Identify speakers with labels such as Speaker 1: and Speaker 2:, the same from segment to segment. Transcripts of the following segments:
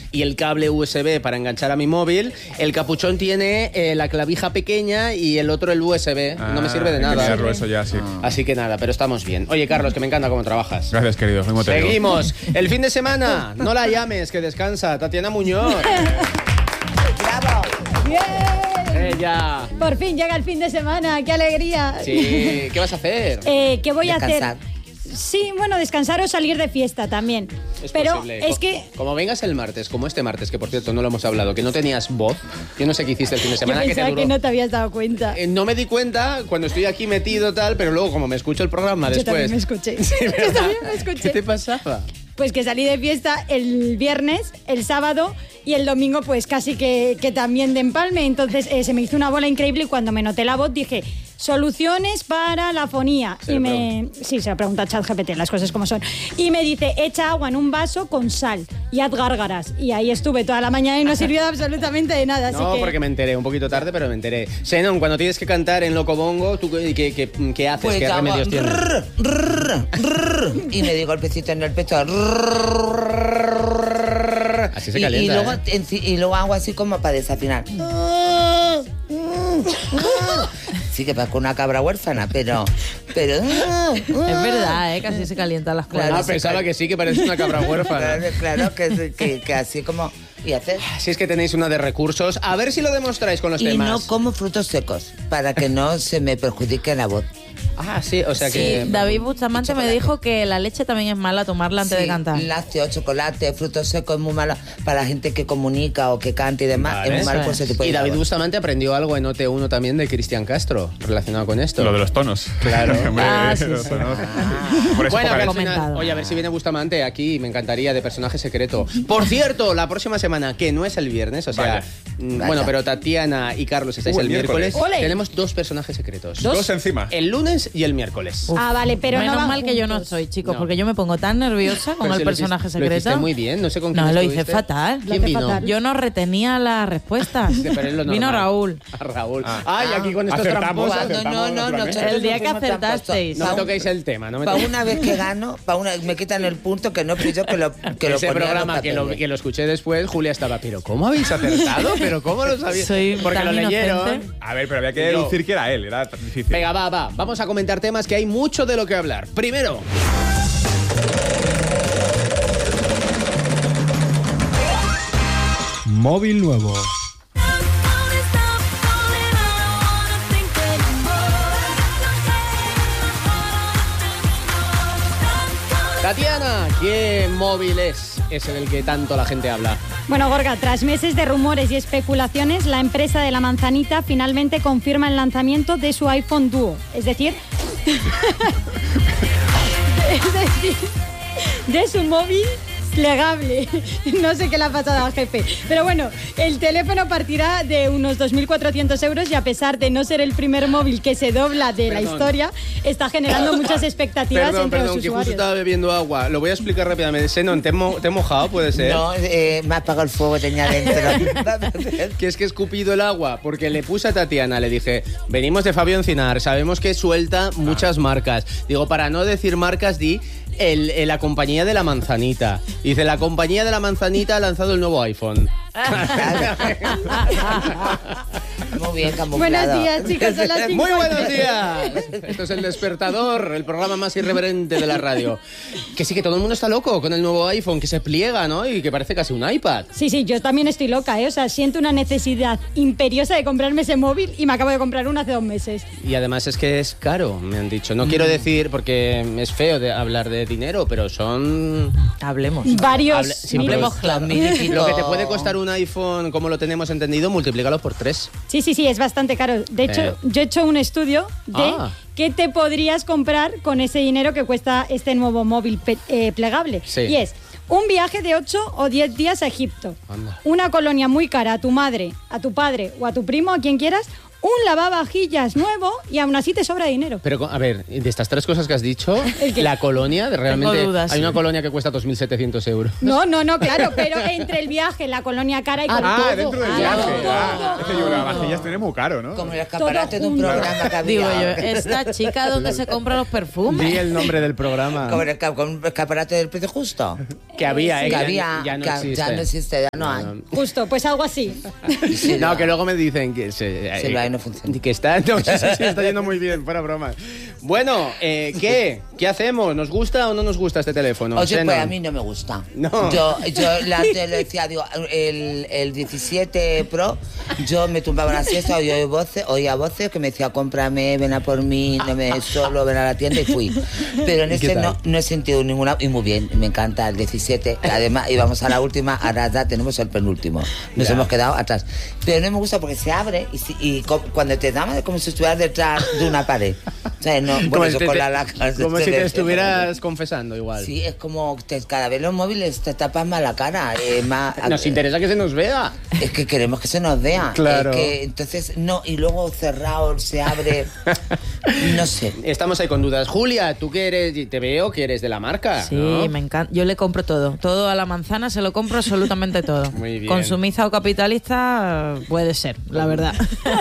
Speaker 1: y el cable USB para enganchar a mi móvil. El capuchón tiene la clavija pequeña y el otro el USB. No me sirve de nada.
Speaker 2: Eso ya, sí.
Speaker 1: Así que nada, pero estamos bien. Oye, Carlos, que me encanta cómo trabajas.
Speaker 2: Gracias, querido.
Speaker 1: Seguimos. El fin de semana. No la llames, que descansa. Tatiana Muñoz.
Speaker 3: ¡Bravo!
Speaker 1: ¡Bien! Ya.
Speaker 4: Por fin llega el fin de semana, qué alegría.
Speaker 1: Sí, ¿qué vas a hacer?
Speaker 4: ¿Qué voy a
Speaker 3: Descansar.
Speaker 4: hacer? Sí, bueno, descansar o salir de fiesta también.
Speaker 1: Es
Speaker 4: pero
Speaker 1: posible.
Speaker 4: es que
Speaker 1: Como vengas el martes, como este martes, que por cierto no lo hemos hablado, que no tenías voz, yo no sé qué hiciste el fin de
Speaker 4: yo
Speaker 1: semana, que te
Speaker 4: pensaba
Speaker 1: duró.
Speaker 4: que no te habías dado cuenta.
Speaker 1: No me di cuenta cuando estoy aquí metido tal, pero luego como me escucho el programa
Speaker 4: Yo
Speaker 1: después.
Speaker 4: también me escuché.
Speaker 1: Sí,
Speaker 4: Yo
Speaker 1: ¿verdad?
Speaker 4: también me escuché.
Speaker 1: ¿Qué te pasaba?
Speaker 4: Pues que salí de fiesta el viernes, el sábado y el domingo pues casi que también de empalme. Entonces se me hizo una bola increíble y cuando me noté la voz dije, soluciones para la fonía. Sí, se lo pregunta a ChatGPT, las cosas como son. Y me dice, echa agua en un vaso con sal y haz gárgaras. Y ahí estuve toda la mañana y no sirvió de absolutamente de nada.
Speaker 1: No,
Speaker 4: así que...
Speaker 1: porque me enteré un poquito tarde, pero me enteré. Xenon, cuando tienes que cantar en Locobongo, ¿tú qué haces?
Speaker 3: Pues
Speaker 1: ¿Qué
Speaker 3: hago
Speaker 1: remedios tienes?
Speaker 3: y me di golpecito en el pecho.
Speaker 1: Así se calienta.
Speaker 3: Y luego hago así como para desafinar. Sí, que parezco una cabra huérfana, pero
Speaker 5: Es verdad, que así se calientan las cosas.
Speaker 3: Claro,
Speaker 1: Pensaba que sí, que pareces una cabra huérfana.
Speaker 3: claro que así como... ¿Y haces?
Speaker 1: Si es que tenéis una de recursos, a ver si lo demostráis con los
Speaker 3: Y
Speaker 1: temas.
Speaker 3: no como frutos secos, para que no se me perjudique la voz.
Speaker 1: Ah, sí, o sea que...
Speaker 5: Sí, David Bustamante me dijo que la leche también es mala tomarla antes de cantar.
Speaker 3: Lácteo, chocolate, frutos secos es muy malo para la gente que comunica o que canta y demás.
Speaker 1: Vale.
Speaker 3: Es muy malo por
Speaker 5: Eso
Speaker 3: ese tipo de
Speaker 1: Y David
Speaker 3: voz.
Speaker 1: Bustamante aprendió algo en OT1 también de Cristian Castro, relacionado con esto.
Speaker 2: Lo de los tonos.
Speaker 1: Claro.
Speaker 2: Hombre,
Speaker 5: Sí,
Speaker 2: los
Speaker 5: sí.
Speaker 2: tonos. Por eso
Speaker 1: Bueno,
Speaker 2: poca
Speaker 1: que al
Speaker 2: leche.
Speaker 1: final,
Speaker 5: Comentado.
Speaker 1: oye, a ver si viene Bustamante aquí, me encantaría, de personaje secreto. Por cierto, la próxima semana, que no es el viernes, o sea,
Speaker 2: Vaya.
Speaker 1: bueno, pero Tatiana y Carlos estáis
Speaker 2: El
Speaker 1: el miércoles.
Speaker 2: miércoles.
Speaker 4: ¡Ole!
Speaker 1: Tenemos dos personajes secretos.
Speaker 2: Dos encima.
Speaker 1: El lunes y el miércoles.
Speaker 4: Ah, vale, pero
Speaker 5: Menos
Speaker 4: no van
Speaker 5: mal que yo no
Speaker 4: juntos.
Speaker 5: soy, chicos,
Speaker 1: No.
Speaker 5: porque yo me pongo tan nerviosa con
Speaker 1: Pero
Speaker 5: el
Speaker 1: si lo
Speaker 5: personaje
Speaker 1: hiciste- Lo hiciste
Speaker 5: secreto.
Speaker 1: muy bien, no sé con quién
Speaker 5: No, lo hice
Speaker 1: estuviste.
Speaker 5: fatal.
Speaker 4: Lo
Speaker 1: ¿Quién
Speaker 4: hace
Speaker 1: vino?
Speaker 4: fatal.
Speaker 5: Yo no retenía las respuestas.
Speaker 1: Sí, pero es lo
Speaker 5: Vino
Speaker 1: normal.
Speaker 5: Raúl.
Speaker 1: A Raúl. Ay, aquí con estos
Speaker 2: Acertamos,
Speaker 1: tramposos.
Speaker 3: No, nosotros
Speaker 5: El día
Speaker 3: no
Speaker 5: que
Speaker 3: fuimos
Speaker 5: acertasteis.
Speaker 1: No me
Speaker 3: tramposos.
Speaker 1: toquéis el tema, no me
Speaker 3: Para
Speaker 1: toquéis.
Speaker 3: una vez que gano, me quitan el punto que no fui yo que lo
Speaker 1: Ese
Speaker 3: ponía en los
Speaker 1: programa que
Speaker 3: papeles.
Speaker 1: lo escuché después, Julia estaba, pero ¿cómo habéis acertado? ¿Pero cómo lo sabéis?
Speaker 5: Soy
Speaker 1: Porque
Speaker 5: tan
Speaker 1: lo leyeron.
Speaker 5: inocente.
Speaker 2: A ver, pero había que
Speaker 1: Yo.
Speaker 2: deducir que era él, era tan difícil.
Speaker 1: Venga, va. Vamos a comentar temas que hay mucho de lo que hablar. Primero,
Speaker 6: Móvil nuevo.
Speaker 1: Tatiana, ¿qué móvil es en el que tanto la gente habla?
Speaker 4: Bueno, Gorka, tras meses de rumores y especulaciones, la empresa de la manzanita finalmente confirma el lanzamiento de su iPhone Duo. Es decir, de su móvil plegable. No sé qué le ha pasado al jefe. Pero bueno, el teléfono partirá de unos 2.400 euros y a pesar de no ser el primer móvil que se dobla de la
Speaker 1: Perdón.
Speaker 4: historia, está generando muchas expectativas entre los
Speaker 1: que justo
Speaker 4: usuarios.
Speaker 1: estaba bebiendo agua. Lo voy a explicar rápidamente. Xenon, ¿te he mojado? ¿Puede ser?
Speaker 3: No, me ha apagado el fuego que tenía dentro.
Speaker 1: Que es que he escupido el agua, porque le puse a Tatiana, le dije, venimos de Fabio Encinar, sabemos que suelta muchas marcas. Digo, para no decir marcas, di la compañía de la manzanita. Dice, la compañía de la manzanita ha lanzado el nuevo iPhone.
Speaker 3: Muy bien camuflado.
Speaker 4: Buenos días, chicos. Son las 5.
Speaker 1: Muy buenos días. Esto es El Despertador, el programa más irreverente de la radio. Que sí, que todo el mundo está loco con el nuevo iPhone, que se pliega, ¿no? Y que parece casi un iPad.
Speaker 4: Sí, yo también estoy loca, ¿eh? O sea, siento una necesidad imperiosa de comprarme ese móvil y me acabo de comprar uno hace 2 meses.
Speaker 1: Y además es que es caro, me han dicho. No quiero decir, porque es feo de hablar de dinero, pero son...
Speaker 5: Hablemos.
Speaker 4: Varios
Speaker 1: siempre
Speaker 4: miles.
Speaker 1: Lo que te puede costar un iPhone, como lo tenemos entendido, multiplícalo por 3.
Speaker 4: Sí, es bastante caro. De hecho, yo he hecho un estudio de qué te podrías comprar con ese dinero que cuesta este nuevo móvil plegable.
Speaker 1: Sí.
Speaker 4: Y es un viaje de 8 o 10 días a Egipto,
Speaker 1: Anda.
Speaker 4: una colonia muy cara a tu madre, a tu padre o a tu primo, a quien quieras, un lavavajillas nuevo y aún así te sobra dinero.
Speaker 1: Pero, a ver, de estas tres cosas que has dicho,
Speaker 4: ¿El qué?
Speaker 1: la colonia, realmente
Speaker 5: Tengo dudas,
Speaker 1: hay
Speaker 5: sí.
Speaker 1: una colonia que cuesta 2.700 euros.
Speaker 4: No, claro, pero entre el viaje, la colonia cara y con todo.
Speaker 2: Dentro del
Speaker 4: todo,
Speaker 2: viaje.
Speaker 4: todo.
Speaker 2: Es que yo la vajillas tiene muy caro, ¿no?
Speaker 3: Como el escaparate de un
Speaker 4: junto.
Speaker 3: programa que había.
Speaker 5: Digo yo, esta chica donde se compra los perfumes.
Speaker 1: Di el nombre del programa.
Speaker 3: Como con un escaparate del precio justo.
Speaker 1: Que había,
Speaker 3: Que
Speaker 1: ya-
Speaker 3: había,
Speaker 1: ya no
Speaker 3: que
Speaker 1: existe.
Speaker 3: ya no existe, ya no hay.
Speaker 4: Justo, pues algo así.
Speaker 3: Sí,
Speaker 1: No, que luego me dicen que
Speaker 3: Sí, lo hay, no funciona.
Speaker 1: Que está, no, sí, está yendo muy bien, fuera bromas. Bueno, ¿qué? ¿Qué hacemos? ¿Nos gusta o no nos gusta este teléfono?
Speaker 3: Oye,
Speaker 1: Xenon?
Speaker 3: pues a mí no me gusta.
Speaker 1: No.
Speaker 3: Yo le decía, digo, el 17 Pro, yo me tumbaba una siesta, oía voces que me decía, cómprame, ven a por mí, no me solo, ven a la tienda y fui. Pero en
Speaker 1: ¿Y qué
Speaker 3: ese
Speaker 1: tal?
Speaker 3: no he sentido ninguna, y muy bien, me encanta el 17, que además íbamos a la última, ahora ya tenemos el penúltimo, nos
Speaker 1: Ya.
Speaker 3: hemos quedado atrás. Pero no me gusta porque se abre cuando te damos es como si estuvieras detrás de una pared. O sea, no,
Speaker 1: Como
Speaker 3: bueno,
Speaker 1: si
Speaker 3: eso
Speaker 1: te-
Speaker 3: con la laca,
Speaker 1: como
Speaker 3: se
Speaker 1: si te
Speaker 3: ve-
Speaker 1: estuvieras confesando igual.
Speaker 3: Sí, es como cada vez los móviles te tapan más la cara.
Speaker 1: Nos interesa que se nos vea.
Speaker 3: Es que queremos que se nos vea.
Speaker 1: Claro.
Speaker 3: Es que, entonces, no, y luego cerrado, se abre. No sé.
Speaker 1: Estamos ahí con dudas. Julia, tú que eres, te veo que eres de la marca,
Speaker 5: Sí,
Speaker 1: ¿no?
Speaker 5: me encanta. Yo le compro todo. Todo a la manzana se lo compro absolutamente todo.
Speaker 1: Muy bien.
Speaker 5: Consumista o capitalista puede ser, la verdad.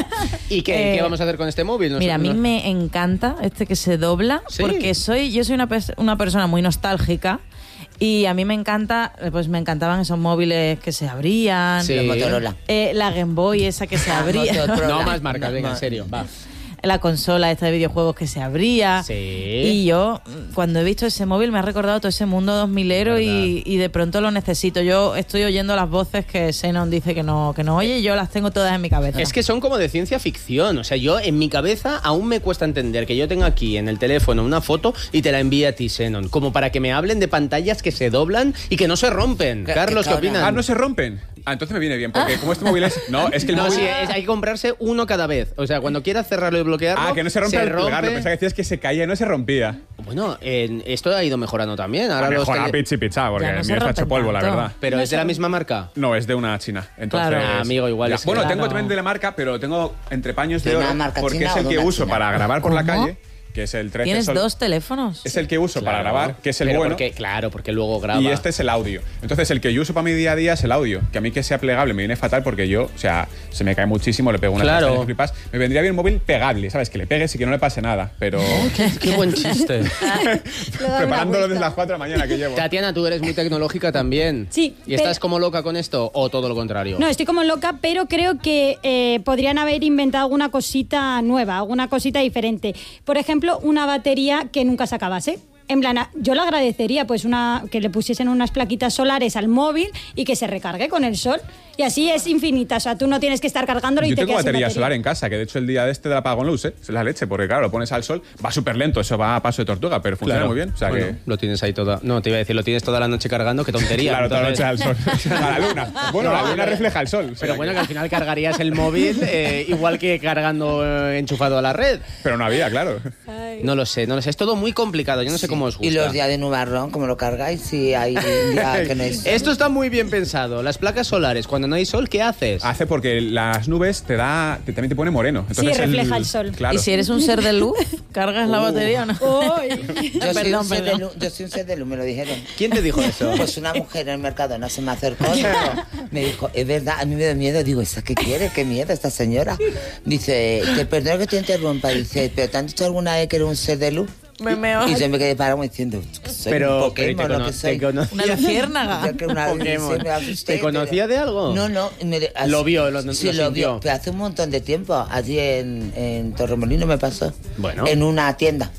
Speaker 1: ¿Y qué vamos a hacer con este móvil?
Speaker 5: Mira, a mí
Speaker 1: Nos-
Speaker 5: me encanta este que se dobla
Speaker 1: Sí.
Speaker 5: porque yo soy una persona muy nostálgica y a mí me encanta, pues me encantaban esos móviles que se abrían.
Speaker 1: Sí.
Speaker 3: Los Motorola.
Speaker 5: La Game Boy esa que se abría.
Speaker 3: Motorola.
Speaker 1: No más marcas,
Speaker 3: No,
Speaker 1: venga, en
Speaker 3: más.
Speaker 1: serio, va.
Speaker 5: La consola esta de videojuegos que se abría.
Speaker 1: Sí.
Speaker 5: Y yo, cuando he visto ese móvil, me ha recordado todo ese mundo 2000ero y de pronto lo necesito. Yo estoy oyendo las voces que Xenon dice que no oye y yo las tengo todas en mi cabeza.
Speaker 1: Es que son como de ciencia ficción. O sea, yo en mi cabeza aún me cuesta entender que yo tenga aquí en el teléfono una foto y te la envíe a ti, Xenon. Como para que me hablen de pantallas que se doblan y que no se rompen.
Speaker 3: Que-
Speaker 1: Carlos, ¿qué
Speaker 3: que
Speaker 1: opinas?
Speaker 2: Ah, no se rompen. Ah, entonces me viene bien, porque como este móvil es... No, es que el
Speaker 1: No,
Speaker 2: móvil...
Speaker 1: sí, hay que comprarse uno cada vez. O sea, cuando quieras cerrarlo y bloquearlo.
Speaker 2: Ah, que no se rompe al plegarlo. Pensaba que decías que se caía y no se rompía.
Speaker 1: Bueno, esto ha ido mejorando también. Ahora los
Speaker 2: Mejor a
Speaker 1: tele-
Speaker 2: pichi picha, porque
Speaker 5: Ya no
Speaker 2: el
Speaker 5: se
Speaker 2: mío está
Speaker 5: rompen
Speaker 2: hecho polvo, la
Speaker 5: tanto.
Speaker 2: verdad.
Speaker 1: Pero
Speaker 5: No
Speaker 1: es de la
Speaker 5: sé.
Speaker 1: misma marca.
Speaker 2: No, es de una china. Entonces,
Speaker 5: Claro.
Speaker 1: Ah, amigo, igual es-
Speaker 2: Bueno,
Speaker 5: claro.
Speaker 2: tengo también de la marca, pero lo tengo entre paños de
Speaker 3: ¿De una
Speaker 2: oro
Speaker 3: marca
Speaker 2: porque
Speaker 3: china
Speaker 2: es
Speaker 3: o
Speaker 2: el
Speaker 3: de
Speaker 2: que
Speaker 3: una
Speaker 2: uso
Speaker 3: china?
Speaker 2: para grabar por la
Speaker 5: ¿Cómo?
Speaker 2: calle, que es el 13
Speaker 5: Tienes
Speaker 2: Sol.
Speaker 5: dos teléfonos.
Speaker 2: Es el que uso para
Speaker 1: Claro.
Speaker 2: grabar, que es el
Speaker 1: Pero
Speaker 2: bueno.
Speaker 1: porque luego graba.
Speaker 2: Y este es el audio. Entonces, el que yo uso para mi día a día es el audio. Que a mí que sea plegable me viene fatal porque yo, o sea, se me cae muchísimo, le pego una
Speaker 1: Claro.
Speaker 2: castaña que flipas. Me vendría bien un móvil pegable, ¿sabes? Que le pegues y que no le pase nada. Pero
Speaker 1: Qué buen chiste.
Speaker 2: preparándolo desde las 4 de la mañana que llevo.
Speaker 1: Tatiana, tú eres muy tecnológica también.
Speaker 4: Sí,
Speaker 1: ¿Y estás
Speaker 4: pero-
Speaker 1: como loca con esto o todo lo contrario?
Speaker 4: No, estoy como loca, pero creo que podrían haber inventado alguna cosita nueva, alguna cosita diferente. Por ejemplo, una batería que nunca se acabase. En plan, yo le agradecería pues que le pusiesen unas plaquitas solares al móvil y que se recargue con el sol. Y así es infinita, o sea, tú no tienes que estar cargándolo y
Speaker 2: Yo
Speaker 4: te
Speaker 2: tengo
Speaker 4: quedas sin
Speaker 2: batería solar en casa, que de hecho el día de este de la apagón lo usé, es la leche, porque claro, lo pones al sol, va súper lento, eso va a paso de tortuga, pero funciona muy bien. O sea
Speaker 1: Bueno,
Speaker 2: que.
Speaker 1: lo tienes ahí toda. No, te iba a decir, lo tienes toda la noche cargando, qué tontería.
Speaker 2: Claro, toda la noche
Speaker 1: Entonces-
Speaker 2: al sol. A la luna. Bueno, la luna refleja el sol. o sea
Speaker 1: Pero
Speaker 2: que-
Speaker 1: bueno, que al final cargarías el móvil igual que cargando enchufado a la red.
Speaker 2: Pero no había, claro.
Speaker 1: No lo sé. Es todo muy complicado. Yo no sé cómo os gusta.
Speaker 3: Y los días de nubarrón, ¿cómo lo cargáis? Si hay un día que no es.
Speaker 1: Esto está muy bien pensado. Las placas solares, cuando no hay sol, ¿qué haces?
Speaker 2: Hace porque las nubes también te pone moreno. Entonces
Speaker 4: refleja el sol.
Speaker 2: Claro.
Speaker 5: Y si eres un ser de luz, ¿cargas la batería o no?
Speaker 4: Uy.
Speaker 3: Yo soy
Speaker 5: Perdón,
Speaker 3: un ser de
Speaker 5: perdón.
Speaker 3: luz, yo soy un ser de luz, me lo dijeron.
Speaker 1: ¿Quién te dijo eso?
Speaker 3: Pues una mujer en el Mercadona se me acercó y me dijo, es verdad, a mí me da miedo. Digo, ¿esta qué quiere? ¿Qué miedo esta señora? Dice, te perdono que te interrumpa. Dice, ¿pero te han dicho alguna vez que eres un ser de luz?
Speaker 5: Me meo.
Speaker 3: Y yo me quedé parado diciendo, soy
Speaker 1: Pero,
Speaker 3: un Pokémon, lo que soy.
Speaker 1: ¿te conocía?
Speaker 5: Una luciérnaga.
Speaker 3: Yo que una vez
Speaker 1: Pokémon.
Speaker 3: sí me asusté,
Speaker 1: ¿Te conocía
Speaker 3: pero-
Speaker 1: de algo?
Speaker 3: No, no.
Speaker 1: Lo vio, lo
Speaker 3: sí,
Speaker 1: sintió.
Speaker 3: lo vio. Pero hace un montón de tiempo, allí en Torremolino me pasó.
Speaker 1: Bueno.
Speaker 3: En una tienda.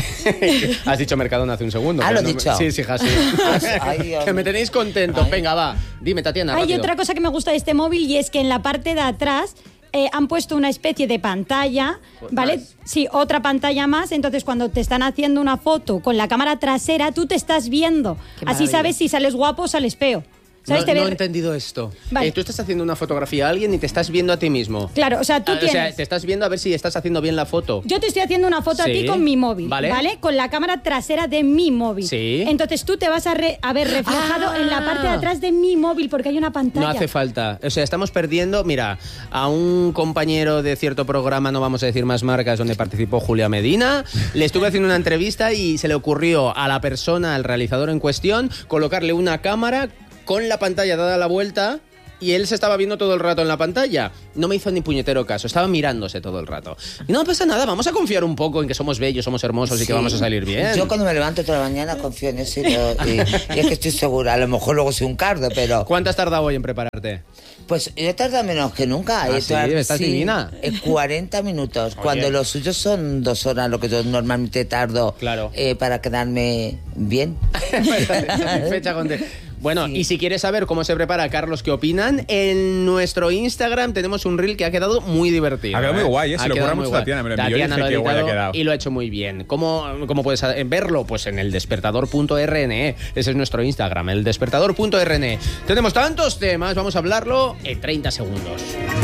Speaker 1: Has dicho Mercadona hace un segundo.
Speaker 3: Ah,
Speaker 1: pero
Speaker 3: lo he
Speaker 1: no-
Speaker 3: dicho.
Speaker 1: Sí, hija, sí.
Speaker 3: Ay, Dios
Speaker 1: Que me
Speaker 3: mío.
Speaker 1: tenéis contentos.
Speaker 3: Ay.
Speaker 1: Venga, va. Dime, Tatiana,
Speaker 4: Hay
Speaker 1: rápido.
Speaker 4: otra cosa que me gusta de este móvil y es que en la parte de atrás han puesto una especie de pantalla, ¿vale?
Speaker 1: Más.
Speaker 4: Sí, otra pantalla más. Entonces, cuando te están haciendo una foto con la cámara trasera, tú te estás viendo.
Speaker 1: Qué
Speaker 4: Así
Speaker 1: maravilla.
Speaker 4: sabes si sales guapo o sales feo. ¿Sabes?
Speaker 1: No he entendido esto.
Speaker 4: Vale.
Speaker 1: Tú estás haciendo una fotografía a alguien y te estás viendo a ti mismo.
Speaker 4: Claro, o sea, tú tienes...
Speaker 1: O sea, te estás viendo a ver si estás haciendo bien la foto.
Speaker 4: Yo te estoy haciendo una foto a ti con mi móvil, ¿vale? Con la cámara trasera de mi móvil.
Speaker 1: Sí.
Speaker 4: Entonces tú te vas a ver reflejado en la parte de atrás de mi móvil porque hay una pantalla.
Speaker 1: No hace falta. O sea, estamos perdiendo, mira, a un compañero de cierto programa, no vamos a decir más marcas, donde participó Julia Medina, le estuve haciendo una entrevista y se le ocurrió a la persona, al realizador en cuestión, colocarle una cámara con la pantalla dada la vuelta y él se estaba viendo todo el rato en la pantalla. No me hizo ni puñetero caso, estaba mirándose todo el rato. Y no pasa nada, vamos a confiar un poco en que somos bellos, somos hermosos y que vamos a salir bien.
Speaker 3: Yo cuando me levanto toda la mañana confío en eso y es que estoy segura. A lo mejor luego soy un cardo, pero...
Speaker 1: ¿Cuánto has tardado hoy en prepararte?
Speaker 3: Pues yo he tardado menos que nunca.
Speaker 1: ¿Estás divina?
Speaker 3: 40 minuos, cuando los suyos son 2 horas, lo que yo normalmente tardo para quedarme bien.
Speaker 1: Fecha Bueno, y si quieres saber cómo se prepara Carlos, ¿qué opinan? En nuestro Instagram tenemos un reel que ha quedado muy divertido.
Speaker 2: Ha quedado muy guay, se lo ocurre mucho Tatiana.
Speaker 1: Tatiana lo ha editado y lo ha hecho muy bien. ¿Cómo puedes verlo? Pues en el despertador.rne. Ese es nuestro Instagram, el despertador.rne. Tenemos tantos temas, vamos a hablarlo en 30 segundos.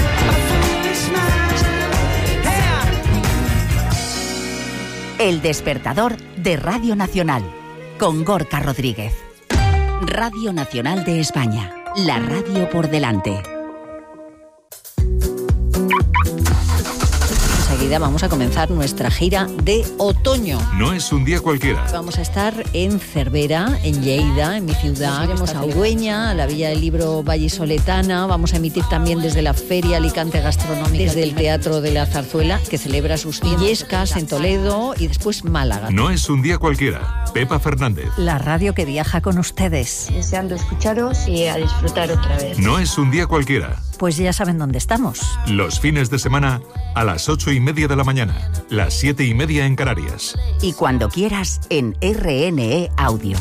Speaker 6: El despertador de Radio Nacional, con Gorka Rodríguez. Radio Nacional de España, la radio por delante.
Speaker 7: Enseguida vamos a comenzar nuestra gira de otoño.
Speaker 8: No es un día cualquiera.
Speaker 7: Vamos a estar en Cervera, en Lleida, en mi ciudad. Iremos a Ugüeña, a la Villa del Libro Vallisoletana. Vamos a emitir también desde la Feria Alicante Gastronómica, desde el Teatro de la Zarzuela, que celebra sus Illescas en Toledo y después Málaga.
Speaker 8: No es un día cualquiera. Pepa Fernández.
Speaker 6: La radio que viaja con ustedes.
Speaker 9: Deseando escucharos y a disfrutar otra vez.
Speaker 8: No es un día cualquiera.
Speaker 6: Pues ya saben dónde estamos.
Speaker 8: Los fines de semana a las 8:30 de la mañana, las 7:30 en Canarias.
Speaker 6: Y cuando quieras en RNE Audio.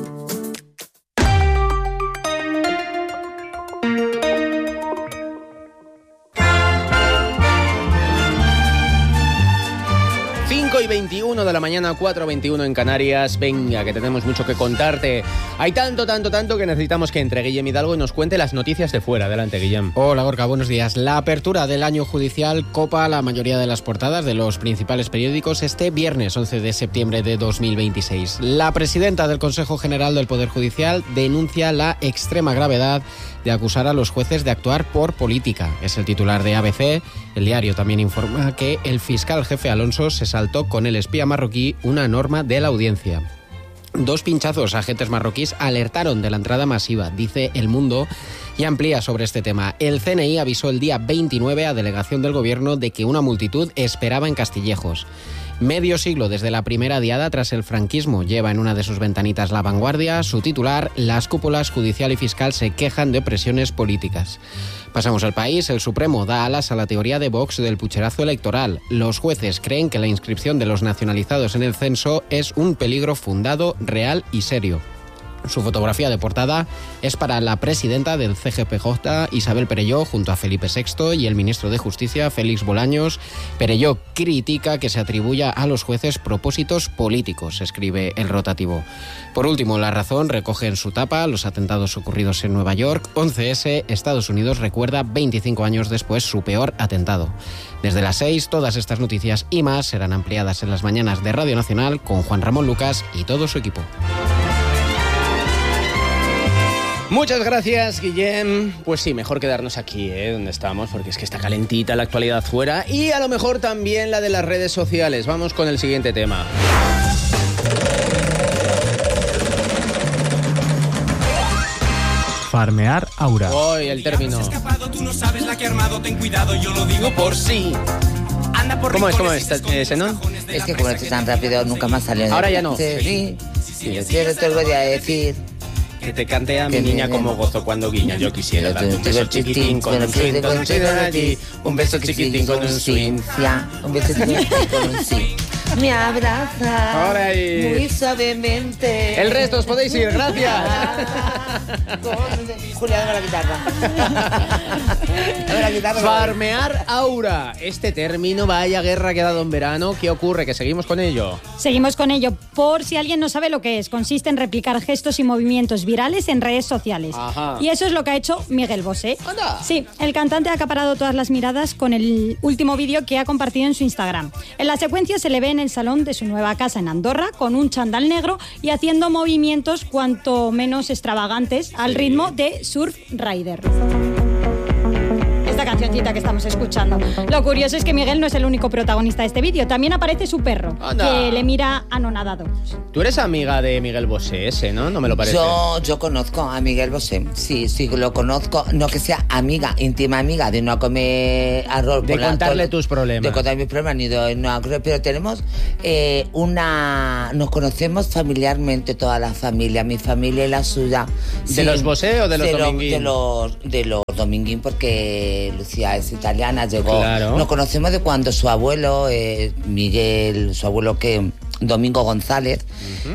Speaker 1: Y 21 de la mañana, 4:21 en Canarias. Venga, que tenemos mucho que contarte. Hay tanto que necesitamos que entre Guillem Hidalgo y nos cuente las noticias de fuera. Adelante, Guillem.
Speaker 10: Hola, Gorka, buenos días. La apertura del año judicial copa la mayoría de las portadas de los principales periódicos este viernes 11 de septiembre de 2026. La presidenta del Consejo General del Poder Judicial denuncia la extrema gravedad de acusar a los jueces de actuar por política. Es el titular de ABC. El diario también informa que el fiscal jefe Alonso se saltó con el espía marroquí una norma de la audiencia. 2 pinchazos a agentes marroquíes alertaron de la entrada masiva, dice El Mundo, y amplía sobre este tema. El CNI avisó el día 29 a delegación del gobierno de que una multitud esperaba en Castillejos. Medio siglo desde la primera diada tras el franquismo lleva en una de sus ventanitas La Vanguardia. Su titular: las cúpulas judicial y fiscal se quejan de presiones políticas. Pasamos al País. El Supremo da alas a la teoría de Vox del pucherazo electoral. Los jueces creen que la inscripción de los nacionalizados en el censo es un peligro fundado, real y serio. Su fotografía de portada es para la presidenta del CGPJ, Isabel Perelló, junto a Felipe VI y el ministro de Justicia, Félix Bolaños. Perelló critica que se atribuya a los jueces propósitos políticos, escribe El Rotativo. Por último, La Razón recoge en su tapa los atentados ocurridos en Nueva York. 11S, Estados Unidos recuerda 25 años después su peor atentado. Desde las 6, todas estas noticias y más serán ampliadas en las mañanas de Radio Nacional con Juan Ramón Lucas y todo su equipo.
Speaker 1: Muchas gracias, Guillem. Pues sí, mejor quedarnos aquí, donde estamos, porque es que está calentita la actualidad fuera y a lo mejor también la de las redes sociales. Vamos con el siguiente tema.
Speaker 11: Farmear aura.
Speaker 1: Hoy el término. Por sí. ¿Cómo es, Senón?
Speaker 3: Es que como estoy tan rápido, nunca más salió.
Speaker 1: Ahora ya no.
Speaker 3: Sí. Te lo voy a decir.
Speaker 1: Que te cante a mi niña como gozo cuando guiña. Yo quisiera darte un beso chiquitín con un swing, con un swing allí. Un beso chiquitín con un swing.
Speaker 3: Un beso chiquitín con un swing. me abraza
Speaker 1: Ahora ahí.
Speaker 3: muy suavemente.
Speaker 1: El resto os podéis ir, gracias.
Speaker 3: Julia, dame la guitarra. Dame la guitarra.
Speaker 1: Farmear aura. Este término, vaya guerra que ha dado en verano. ¿Qué ocurre? Que seguimos con ello.
Speaker 4: Seguimos con ello. Por si alguien no sabe lo que es, consiste en replicar gestos y movimientos virales en redes sociales.
Speaker 1: Ajá.
Speaker 4: Y eso es lo que ha hecho Miguel Bosé.
Speaker 1: ¡Anda!
Speaker 4: Sí, el cantante ha acaparado todas las miradas con el último vídeo que ha compartido en su Instagram. En la secuencia se le ve en el salón de su nueva casa en Andorra con un chándal negro y haciendo movimientos cuanto menos extravagantes al ritmo de Surf Rider. Esta cancioncita que estamos escuchando. Lo curioso es que Miguel no es el único protagonista de este vídeo. También aparece su perro,
Speaker 1: ¡Anda!
Speaker 4: que le mira anonadado.
Speaker 1: Tú eres amiga de Miguel Bosé, ese, ¿no? No me lo parece.
Speaker 3: Yo conozco a Miguel Bosé. Sí, lo conozco. No que sea amiga, íntima amiga, de no comer arroz.
Speaker 1: De contarle tus problemas.
Speaker 3: De contar mis problemas, ni de no, pero tenemos nos conocemos familiarmente, toda la familia, mi familia y la suya.
Speaker 1: ¿De los Bosé o de los Dominguín?
Speaker 3: De los Dominguín, porque Lucía es italiana, llegó.
Speaker 1: Claro.
Speaker 3: Nos conocemos de cuando su abuelo, Miguel, su abuelo Domingo González,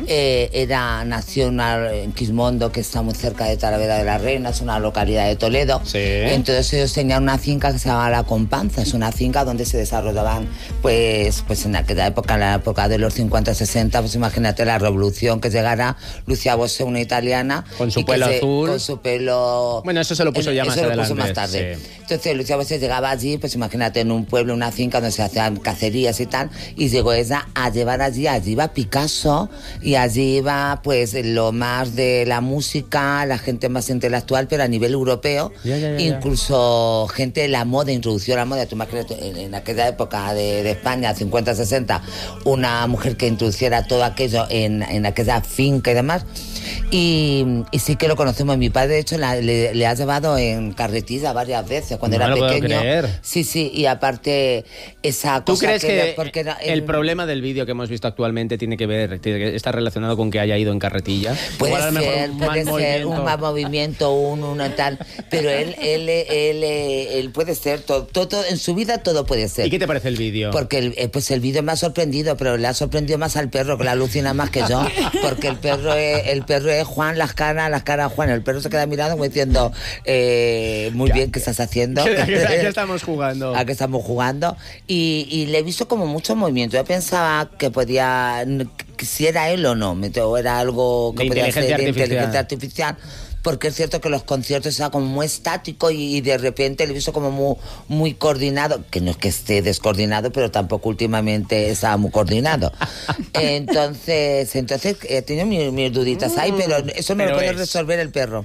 Speaker 3: nació en Quismondo, que está muy cerca de Talavera de la Reina, es una localidad de Toledo.
Speaker 1: Sí.
Speaker 3: Entonces ellos tenían una finca que se llamaba La Companza, es una finca donde se desarrollaban, pues en aquella época, en la época de los 50-60, pues imagínate la revolución que llegara Lucía Bosé, una italiana.
Speaker 1: Con su pelo azul.
Speaker 3: Con su pelo...
Speaker 1: Bueno, eso se lo puso ya más adelante.
Speaker 3: Eso lo puso más tarde.
Speaker 1: Sí.
Speaker 3: Entonces Lucía Bosé llegaba allí, pues imagínate, en un pueblo, una finca donde se hacían cacerías y tal, y llegó ella a llevar allí iba Picasso y allí iba pues lo más de la música, la gente más intelectual, pero a nivel europeo, incluso gente de la moda, introdució la moda. Tú imagínate, en aquella época de España, 50-60, una mujer que introduciera todo aquello en aquella finca y demás. Y sí que lo conocemos. Mi padre, de hecho, le ha llevado en carretilla varias veces cuando
Speaker 1: No
Speaker 3: era
Speaker 1: lo
Speaker 3: pequeño.
Speaker 1: puedo creer.
Speaker 3: Sí, y aparte esa cosa.
Speaker 1: ¿Tú crees que
Speaker 3: porque
Speaker 1: el problema del vídeo que hemos visto actualmente está relacionado con que haya ido en carretilla?
Speaker 3: Puede
Speaker 1: Igual a lo mejor
Speaker 3: ser un mal movimiento, uno tal, pero él puede ser todo en su vida, todo puede ser.
Speaker 1: ¿Y qué te parece el vídeo?
Speaker 3: Porque el vídeo me ha sorprendido, pero le ha sorprendido más al perro, que la alucina más que yo, porque el perro es Juan, las caras Juan. El perro se queda mirando como diciendo, muy bien, ¿qué estás haciendo?
Speaker 1: ¿A qué estamos jugando?
Speaker 3: ¿A qué estamos jugando? Y le he visto como mucho movimiento. Yo pensaba que podía, si era él o no, o era algo que podía ser de inteligencia artificial. Porque es cierto que los conciertos estaban como muy estáticos y de repente lo he visto como muy coordinado, que no es que esté descoordinado, pero tampoco últimamente estaba muy coordinado. Entonces he tenido mis duditas ahí, pero eso me lo puede resolver el perro.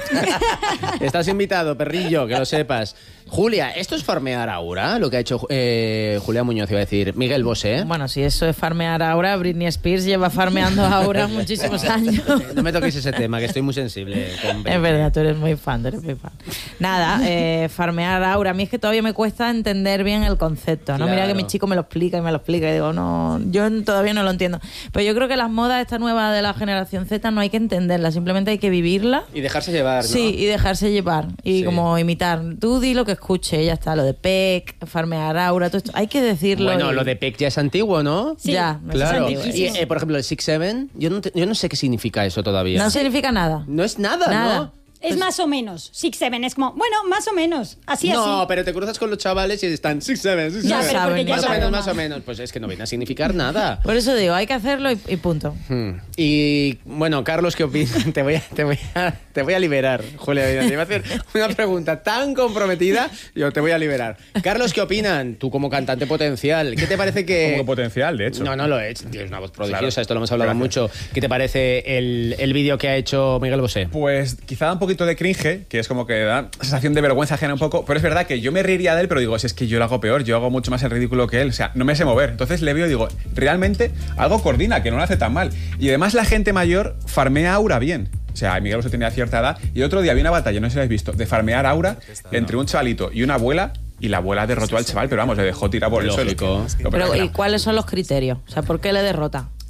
Speaker 1: Estás invitado, perrillo, que lo sepas. Julia, ¿esto es farmear aura? Lo que ha hecho Julia Muñoz, iba a decir Miguel Bosé.
Speaker 5: Bueno, si eso es farmear aura, Britney Spears lleva farmeando aura muchísimos años.
Speaker 1: No me toques ese tema, que estoy muy sensible.
Speaker 5: Es verdad, tú eres muy fan, Nada, farmear aura. A mí es que todavía me cuesta entender bien el concepto, ¿no?
Speaker 1: Claro.
Speaker 5: Mira que mi chico me lo explica y digo, no, yo todavía no lo entiendo. Pero yo creo que las modas esta nueva de la generación Z no hay que entenderlas, simplemente hay que vivirla.
Speaker 1: Y dejarse llevar, ¿no?
Speaker 5: Sí, y dejarse llevar. Y
Speaker 1: Sí.
Speaker 5: como imitar. Tú di lo que escuche, ya está. Lo de PEC, farmear aura, todo esto. Hay que decirlo.
Speaker 1: Bueno, lo de PEC ya es antiguo, ¿no?
Speaker 4: Sí,
Speaker 5: ya,
Speaker 1: Claro.
Speaker 5: es
Speaker 1: Y,
Speaker 5: antiguo.
Speaker 1: por ejemplo, el 6-7, yo no sé qué significa eso todavía.
Speaker 5: No significa nada.
Speaker 1: No es nada,
Speaker 5: Nada.
Speaker 1: ¿no?
Speaker 4: Es más o menos. 6-7 es como, bueno, más o menos. Así.
Speaker 1: No, pero te cruzas con los chavales y están 6-7, 6-7.
Speaker 4: Ya, pero porque ya
Speaker 1: Más
Speaker 4: es
Speaker 1: o
Speaker 4: la
Speaker 1: menos,
Speaker 4: broma.
Speaker 1: más o menos. Pues es que no viene a significar nada.
Speaker 5: Por eso digo, hay que hacerlo y punto.
Speaker 1: Y bueno, Carlos, ¿qué opinas? Te voy a liberar, Julia. Te iba a hacer una pregunta tan comprometida, yo te voy a liberar. Carlos, ¿qué opinan? Tú como cantante potencial, ¿qué te parece que...?
Speaker 2: Como potencial, de hecho.
Speaker 1: No lo es. Tienes una voz prodigiosa,
Speaker 2: Claro.
Speaker 1: esto lo hemos hablado
Speaker 2: Gracias.
Speaker 1: mucho. ¿Qué te parece el vídeo que ha hecho Miguel Bosé?
Speaker 2: Pues quizá da un poquito de cringe, que es como que da sensación de vergüenza ajena un poco, pero es verdad que yo me reiría de él, pero digo, si es que yo lo hago peor, yo hago mucho más el ridículo que él, o sea, no me sé mover. Entonces le veo y digo, realmente algo coordina, que no lo hace tan mal. Y además la gente mayor farmea aura bien. O sea, Miguel Bosé tenía cierta edad y el otro día había una batalla, no sé si lo habéis visto, de farmear aura entre un chavalito y una abuela. Y la abuela derrotó al chaval, pero vamos, le dejó tirar por el suelo.
Speaker 1: Lógico.
Speaker 2: Lo
Speaker 5: Pero,
Speaker 2: primero.
Speaker 5: ¿y cuáles son los criterios? O sea, ¿por qué le derrota?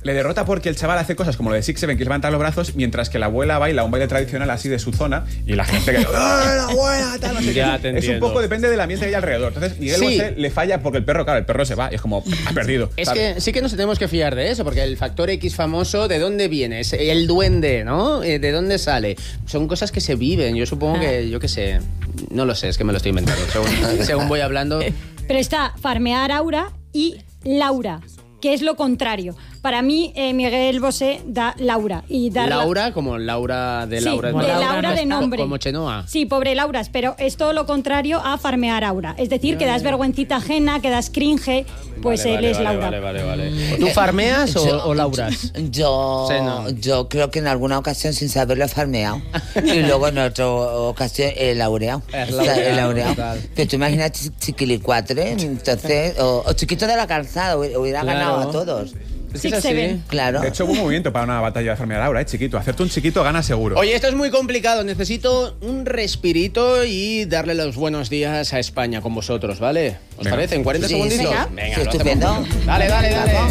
Speaker 2: Le derrota porque el chaval hace cosas como lo de Six Seven, que es levantar los brazos, mientras que la abuela baila un baile tradicional así de su zona y la gente que la abuela, tal, no sé
Speaker 1: Ya
Speaker 2: qué.
Speaker 1: te
Speaker 2: Es un
Speaker 1: entiendo.
Speaker 2: poco, depende del ambiente que hay alrededor. Entonces Miguel
Speaker 1: Sí.
Speaker 2: Bosé le falla porque el perro, claro, el perro se va y es como, ha perdido.
Speaker 1: Es
Speaker 2: ¿sabes?
Speaker 1: que sí que nos tenemos que fiar de eso, porque el factor X famoso, ¿de dónde viene? Es el duende, ¿no? ¿De dónde sale? Son cosas que se viven. Yo supongo que, yo qué sé, no lo sé, es que me lo estoy inventando. Según voy hablando.
Speaker 4: Pero está farmear aura y Laura, que es lo contrario. Para mí, Miguel Bosé da Laura. Y dar
Speaker 1: Laura, como Laura de
Speaker 4: Sí,
Speaker 1: Laura.
Speaker 4: de
Speaker 5: Laura
Speaker 4: Laura de nombre.
Speaker 1: Como Chenoa.
Speaker 4: Sí, pobre Lauras, pero es todo lo contrario a farmear aura. Es decir, que das vergüencita ajena, que das cringe, pues él es Laura.
Speaker 1: Vale. ¿Tú farmeas o Lauras?
Speaker 3: Yo,
Speaker 1: Sí, no.
Speaker 3: yo creo que en alguna ocasión sin saberlo he farmeado. Y luego en otra ocasión he laureado.
Speaker 1: Es
Speaker 3: O sea, he
Speaker 1: laureado,
Speaker 3: laureado.
Speaker 1: total.
Speaker 3: Pero tú imaginas chiquilicuatre, entonces, o chiquito de la calzada, hubiera
Speaker 1: Claro.
Speaker 3: ganado a todos.
Speaker 1: Es que es
Speaker 4: Six
Speaker 1: así.
Speaker 4: Seven.
Speaker 3: Claro.
Speaker 2: De hecho, buen movimiento para una batalla de farmear ahora, chiquito. Hacerte un chiquito gana seguro.
Speaker 1: Oye, esto es muy complicado. Necesito un respirito y darle los buenos días a España con vosotros, ¿vale? ¿Os
Speaker 2: Venga.
Speaker 1: parece? ¿En 40
Speaker 3: Sí,
Speaker 1: segunditos?
Speaker 3: venga.
Speaker 1: Venga,
Speaker 3: Sí,
Speaker 1: lo hacemos
Speaker 3: estupendo.
Speaker 1: juntos. Dale.